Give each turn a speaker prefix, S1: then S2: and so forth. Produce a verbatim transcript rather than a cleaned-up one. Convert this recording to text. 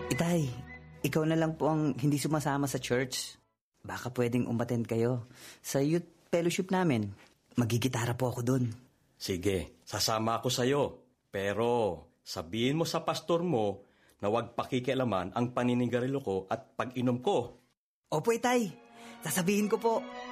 S1: Itay, ikaw na lang po ang hindi sumasama sa church. Baka pwedeng umattend kayo sa youth fellowship namin. Magigitara po ako dun.
S2: Sige, sasama ako sa'yo. Pero sabihin mo sa pastor mo na huwag pakikialaman ang paninigarilyo ko at pag-inom ko.
S1: Opo, Itay. Sasabihin ko po.